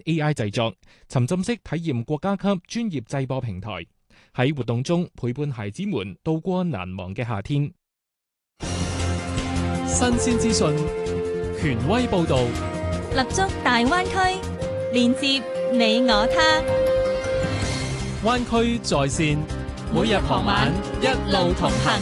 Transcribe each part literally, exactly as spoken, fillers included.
A I 製作，沉浸式體驗國家級專業製播平台，喺活動中陪伴孩子們度過難忘嘅夏天。 新鮮資訊，權威報導， 立足大灣區，連接你我他。 灣區在線，每日傍晚一路同行。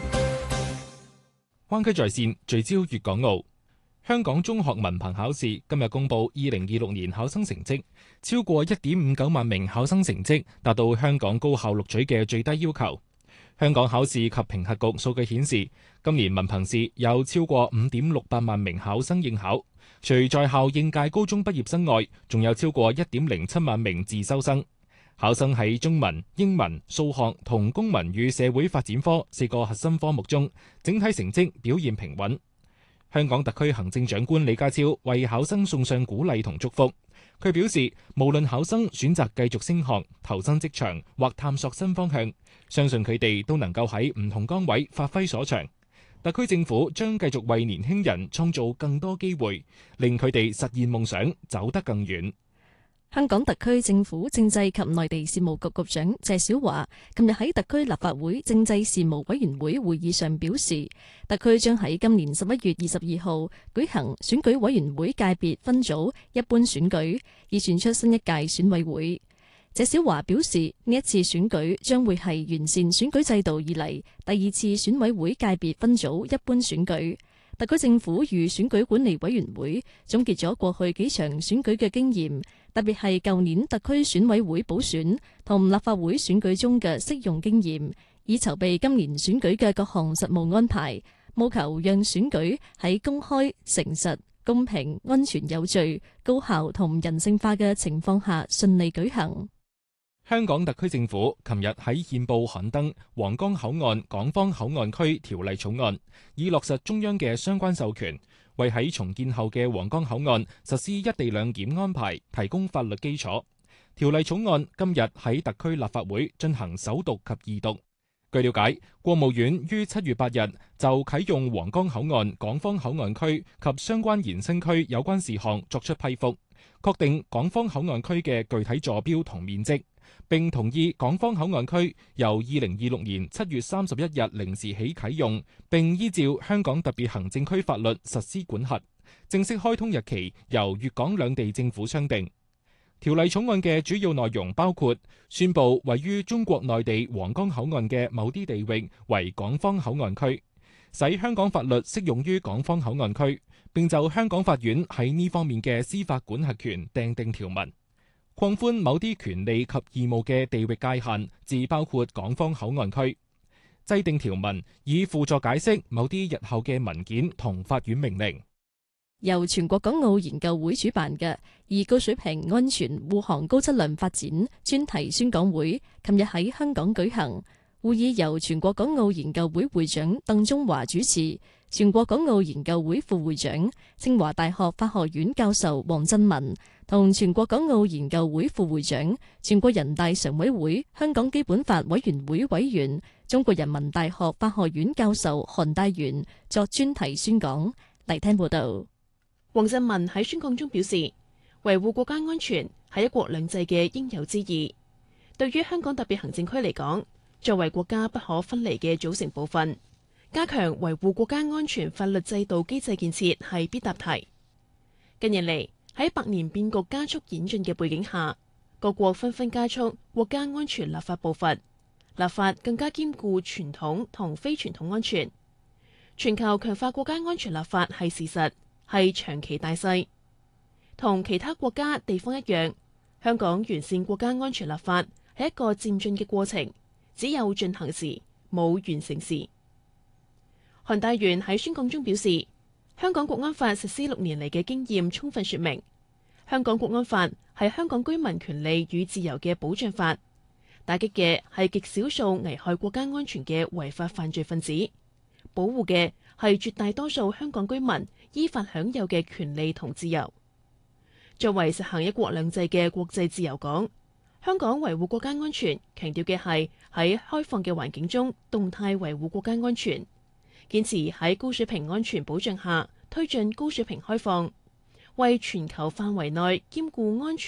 灣區在線聚焦粵港澳。香港中學文憑考試今日公布二零二六年考生成績，超過一點五九萬名考生成績達到香港高校錄取嘅最低要求。香港考試及評核局數據顯示，今年文憑試有超過五點六八萬名考生應考，除在校應屆高中畢業生外，仲有超過一點零七萬名自修生。考生喺中文、英文、數學同公民與社會發展科四個核心科目中，整體成績表現平穩。香港特區行政長官李家超為考生送上鼓勵同祝福。佢表示，無論考生選擇繼續升學、投身職場或探索新方向，相信佢哋都能夠喺唔同崗位發揮所長。特區政府將繼續為年輕人創造更多機會，令佢哋實現夢想，走得更遠。 香港特區政府政制及內地事務局局長謝小華琴日喺特區立法會政制事務委員會會議上表示，特區將喺今年十一月二十二號舉行選舉委員會界別分組一般選舉，以選出新一屆選委會。謝小華表示，呢一次選舉將會係完善選舉制度以嚟第二次選委會界別分組一般選舉。特區政府與選舉管理委員會總結咗過去幾場選舉嘅經驗，特別係舊年特區選委會補選同立法會選舉中嘅適用經驗，以籌備今年選舉嘅各項實務安排，務求讓選舉喺公開、誠實、公平、安全有序、高效同人性化嘅情況下順利舉行。 香港特區政府琴日喺憲報刊登《皇崗口岸港方口岸區條例草案》，以落實中央嘅相關授權，為喺重建後嘅皇崗口岸實施一地兩檢安排提供法律基礎。條例草案今日喺特區立法會進行首讀及二讀。據了解，國務院於七月八日就啟用皇崗口岸港方口岸區及相關延伸區有關事項作出批覆，確定港方口岸區嘅具體坐標同面積，並同意港方口岸區由二零二六年七月三十一日零時起啟用，並依照香港特別行政區法律實施管轄。正式開通日期由粵港兩地政府商定。條例草案嘅主要內容包括宣布位於中國內地皇崗口岸嘅某啲地域為港方口岸區，使香港法律適用於港方口岸區，並就香港法院喺呢方面嘅司法管轄權訂定條文。擴寬某啲權利及義務嘅地域界限，至包括港方口岸區。制定條文以輔助解釋某啲日後嘅文件同法院命令。 由全國港澳研究會主辦嘅以高水平安全護航高質量發展專題宣講會，琴日喺香港舉行。會議由全國港澳研究會會長鄧中華主持，全國港澳研究會副會長、清華大學法學院教授黃振文同全國港澳研究會副會長、全國人大常委會香港基本法委員會委員、中國人民大學法學院教授韓大元作專題宣講。嚟聽報道。 黃振文喺宣講中表示，維護國家安全係一國兩制嘅應有之義。對於香港特別行政區嚟講，作為國家不可分離嘅組成部分，加強維護國家安全法律制度機制建設係必答題。近年嚟，喺百年變局加速演進嘅背景下，各國紛紛加速國家安全立法步伐，立法更加兼顧傳統同非傳統安全。全球強化國家安全立法係事實，係長期大勢。同其他國家地方一樣，香港完善國家安全立法係一個漸進嘅過程，只有進行時，冇完成時。韓大元喺宣講中表示，香港國安法實施六年嚟嘅經驗充分說明，香港國安法係香港居民權利與自由嘅保障法，打擊嘅係極少數危害國家安全嘅違法犯罪分子，保護嘅係絕大多數香港居民依法享有嘅權利同自由。作為實行一國兩制嘅國際自由港，香港維護國家安全強調嘅係喺開放嘅環境中動態維護國家安全，堅持喺高水平安全保障下推進高水平開放，為全球範圍內兼顧安全